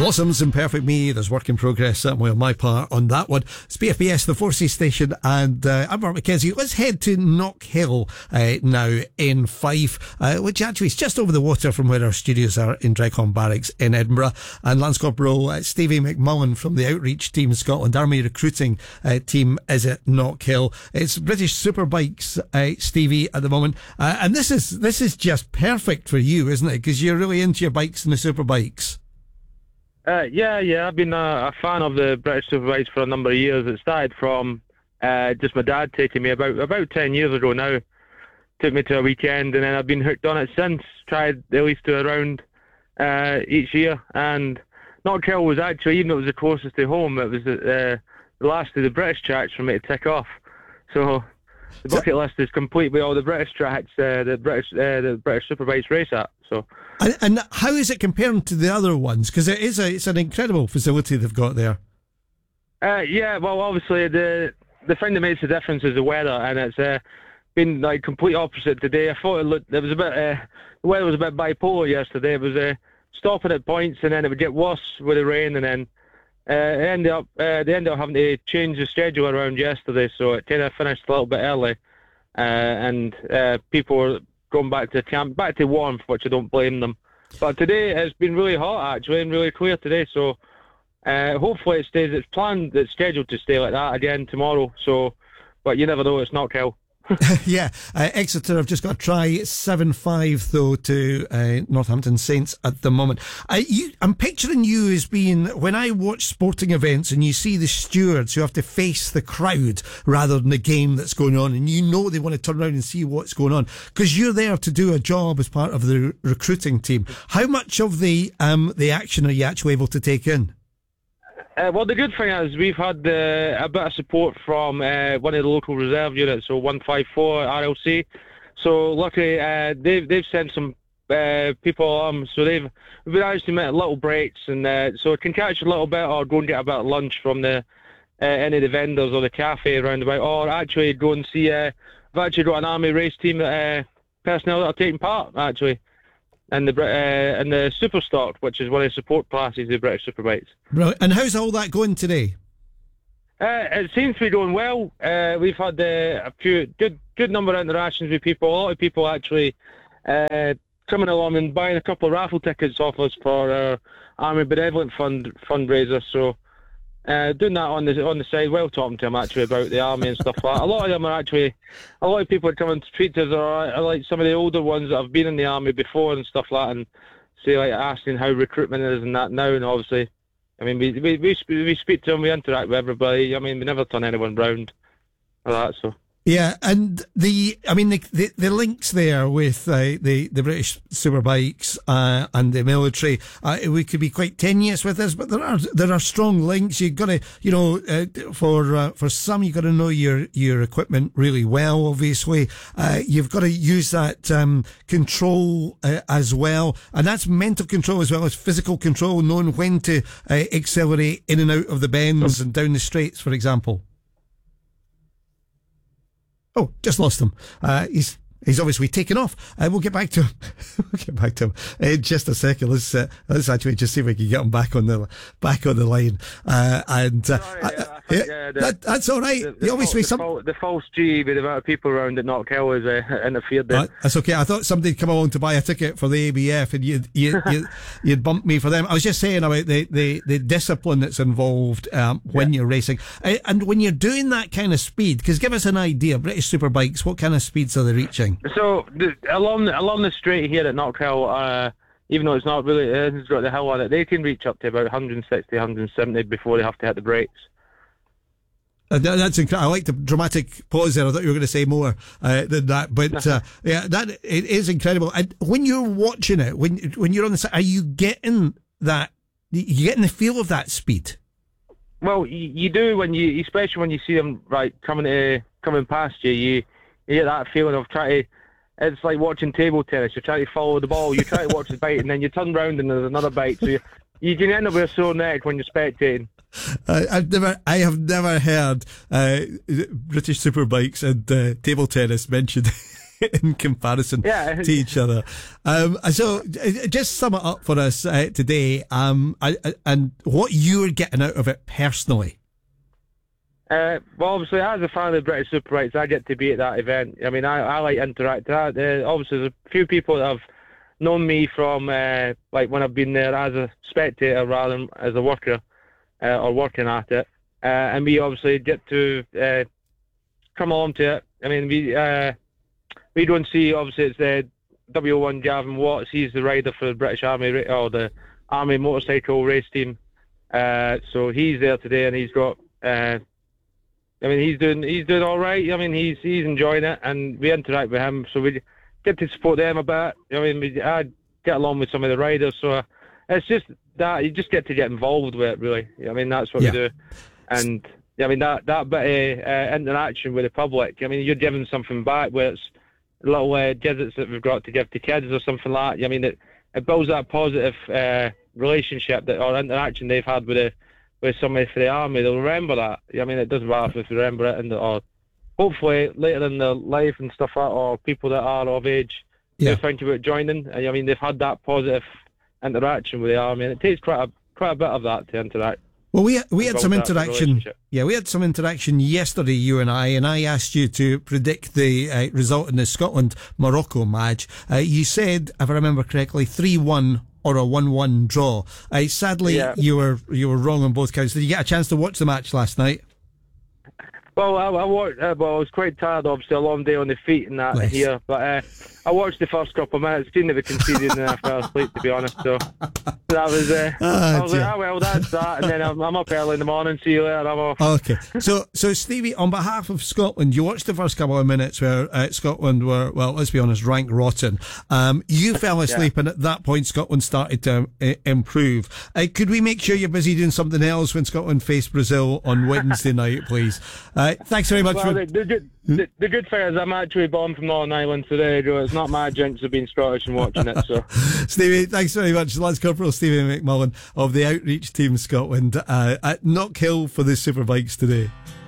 Blossoms and Perfect Me. There's work in progress certainly on my part on that one. It's BFBS, the Forces station, and I'm Mark McKenzie. Let's head to Knockhill now in Fife, which actually is just over the water from where our studios are in Dreghorn Barracks in Edinburgh. And Lance Corporal Stevie McMullen from the Outreach Team Scotland Army recruiting team is at Knockhill. It's British Superbikes, Stevie, at the moment, and this is just perfect for you, isn't it? Because you're really into your bikes and the Superbikes. Yeah. I've been a fan of the British Superbikes for a number of years. It started from just my dad taking me about 10 years ago now. Took me to a weekend, and then I've been hooked on it since. Tried at least to a round each year. And Knockhill was actually, even though it was the closest to home, it was the last of the British tracks for me to tick off. So the bucket list is complete with all the British tracks, the British Superbikes race at. So. And how is it comparing to the other ones? Because it's an incredible facility they've got there. Yeah, well, obviously the thing that makes the difference is the weather, and it's been like complete opposite today. I thought it was a bit the weather was a bit bipolar yesterday. It was stopping at points, and then it would get worse with the rain, and then they ended up having to change the schedule around yesterday, so it kind of finished a little bit early, and people were going back to camp, back to warmth, which I don't blame them. But today it's been really hot actually, and really clear today, so hopefully it stays. It's scheduled to stay like that again tomorrow. So, but you never know. It's Knockhill. Yeah, Exeter have just got a try 7-5 though to Northampton Saints at the moment. I'm picturing you as being, when I watch sporting events and you see the stewards who have to face the crowd rather than the game that's going on, and you know they want to turn around and see what's going on because you're there to do a job as part of the recruiting team. How much of the action are you actually able to take in? Well, the good thing is we've had a bit of support from one of the local reserve units, so 154 RLC. So luckily they've sent some people on, so we've been able to make little breaks, and so it can catch a little bit or go and get a bit of lunch from any of the vendors or the cafe around about, or actually go and see. We've actually got an army race team personnel that are taking part actually. And the Superstock, which is one of the support classes of the British Superbikes. Right. And how's all that going today? It seems to be going well. We've had a few good number of interactions with people. A lot of people actually coming along and buying a couple of raffle tickets off us for our Army Benevolent fundraiser. So doing that on the side, well, talking to them actually about the army and stuff like that. A lot of them are actually, a lot of people are coming to speak to us are like some of the older ones that have been in the army before and stuff like that, and say like asking how recruitment is and that now. And obviously, I mean, we speak to them, we interact with everybody. I mean, we never turn anyone round like that. So. Yeah, and the links there with the British Superbikes and the military, we could be quite tenuous with this, but there are strong links. You've got to, for some, you've got to know your equipment really well. Obviously, you've got to use that control as well, and that's mental control as well as physical control, knowing when to accelerate in and out of the bends and down the straights, for example. Oh, just lost him. He's obviously taken off. We'll get back to him. In just a second. Let's actually just see if we can get him back on the line. That's all right. The false G with the amount of people around at Knockhill is interfered there. That's okay. I thought somebody'd come along to buy a ticket for the ABF, and you'd bump me for them. I was just saying about the discipline that's involved when you're racing, and when you're doing that kind of speed. Because give us an idea, British Superbikes, what kind of speeds are they reaching? So along the straight here at Knockhill, even though it's not really, it's got the hill on it, they can reach up to about 160, 170 before they have to hit the brakes. That's incredible. I like the dramatic pause there. I thought you were going to say more than that, but yeah, that it is incredible. And when you're watching it, when you're on the side, are you getting that? You getting the feel of that speed? Well, you do especially when you see them coming past you. You get that feeling of it's like watching table tennis. You're trying to follow the ball, you try to watch the bite, and then you turn round and there's another bite. So you can end up with a sore neck when you're spectating. I have never heard British Superbikes and table tennis mentioned in comparison to each other. So just sum it up for us today, and what you're getting out of it personally. Well, obviously, as a fan of the British Super Rights, I get to be at that event. I mean, I like interacting. Obviously, there's a few people that have known me from like when I've been there as a spectator rather than as a worker or working at it, and we obviously get to come along to it. I mean, we don't see, obviously it's the W1 Gavin Watts. He's the rider for the British Army or the Army motorcycle race team. So he's there today, and he's got. I mean, he's doing all right. I mean, he's enjoying it, and we interact with him, so we get to support them a bit. I mean, I get along with some of the riders, so it's just that you just get to get involved with it, really. I mean, that's what we do, and I mean that bit of interaction with the public. I mean, you're giving something back, where it's little gadgets that we've got to give to kids or something like that. I mean, it builds that positive relationship or interaction they've had with somebody for the army. They'll remember that. I mean, it doesn't matter if they remember it, or hopefully later in their life and stuff like that, or people that are of age who think about joining. I mean, they've had that positive interaction with the army, and it takes quite a bit of that to interact. Well, we had some interaction. Yeah, we had some interaction yesterday, you and I asked you to predict the result in the Scotland-Morocco match. You said, if I remember correctly, 3-1 or a 1-1 draw. Sadly, you were wrong on both counts. Did you get a chance to watch the match last night? Well, I was quite tired, obviously, a long day on the feet and that here, but I watched the first couple of minutes, seen they conceded, and then I fell asleep, to be honest, so that was, I was like, well, that's that, and then I'm up early in the morning, see you later, I'm off. Okay, so Stevie, on behalf of Scotland, you watched the first couple of minutes where Scotland were, well, let's be honest, ranked rotten. You fell asleep, and at that point, Scotland started to improve. Could we make sure you're busy doing something else when Scotland face Brazil on Wednesday night, please? Thanks very much. Well, the good thing is I'm actually born from Northern Ireland, so there you go. It's not my jinx of being Scottish and watching it. So, Stevie, thanks very much. Lance Corporal Stevie McMullen of the Outreach Team Scotland at Knockhill for the Superbikes today.